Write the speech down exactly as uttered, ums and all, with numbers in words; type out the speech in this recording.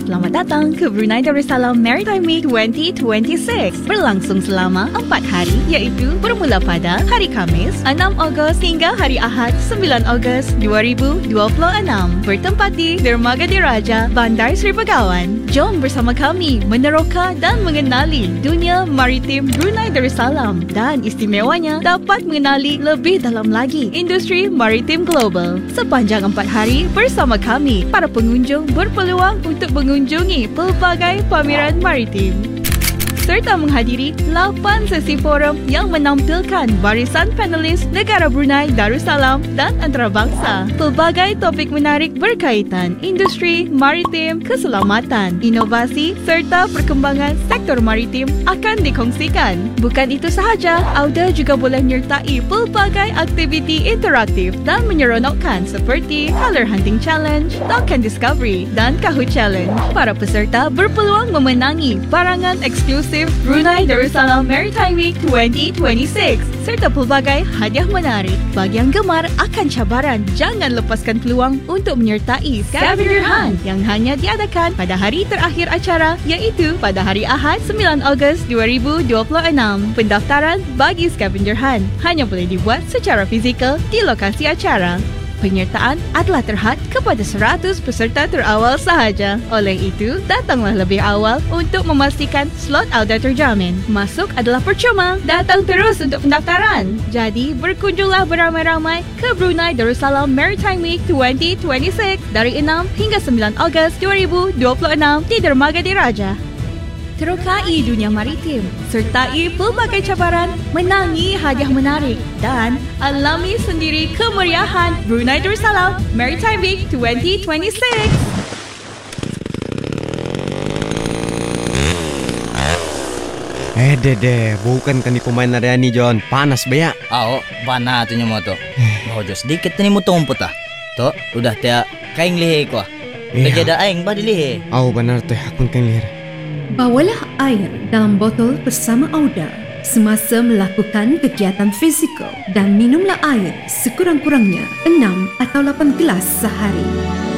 Selamat datang ke Brunei Darussalam Maritime Week twenty twenty-six. Berlangsung selama empat hari iaitu bermula pada hari Khamis enam Ogos hingga hari Ahad sembilan Ogos dua ribu dua puluh enam. Bertempat di Dermaga Diraja, Bandar Seri Begawan. Jom bersama kami meneroka dan mengenali dunia maritim Brunei Darussalam dan istimewanya dapat mengenali lebih dalam lagi industri maritim global. Sepanjang empat hari bersama kami, para pengunjung berpeluang untuk mengunjungi pelbagai pameran maritim serta menghadiri lapan sesi forum yang menampilkan barisan panelis negara Brunei Darussalam dan antarabangsa. Pelbagai topik menarik berkaitan industri maritim, keselamatan, inovasi serta perkembangan sektor maritim akan dikongsikan. Bukan itu sahaja, Auda juga boleh menyertai pelbagai aktiviti interaktif dan menyeronokkan seperti Color Hunting Challenge, Token Discovery dan Kahoot Challenge. Para peserta berpeluang memenangi barangan eksklusif Brunei Darussalam Maritime Week twenty twenty-six serta pelbagai hadiah menarik. Bagi yang gemar akan cabaran, jangan lepaskan peluang untuk menyertai Scavenger Hunt yang hanya diadakan pada hari terakhir acara iaitu pada hari Ahad sembilan Ogos dua ribu dua puluh enam. Pendaftaran bagi Scavenger Hunt hanya boleh dibuat secara fizikal di lokasi acara. Penyertaan adalah terhad kepada seratus peserta terawal sahaja. Oleh itu, datanglah lebih awal untuk memastikan slot Auda terjamin. Masuk adalah percuma. Datang terus untuk pendaftaran. Jadi, berkunjunglah beramai-ramai ke Brunei Darussalam Maritime Week twenty twenty-six dari enam hingga sembilan Ogos dua ribu dua puluh enam di Dermaga Diraja. Terokai dunia maritim, sertai pelbagai cabaran, menangi hadiah menarik dan alami sendiri kemeriahan Brunei Darussalam Maritime Week twenty twenty-six. Eh dede, bukan kan di pemain area ni John. Panas banyak. Oh, panas tu nyomo tu. Oh, jo sedikit ni mu tumput ah. Tu, udah tia kain lihe ko. Kejada aing ba di lihe. Oh, benar teh, aku kain lihe. Bawalah air dalam botol bersama Auda semasa melakukan kegiatan fizikal dan minumlah air sekurang-kurangnya enam atau lapan gelas sehari.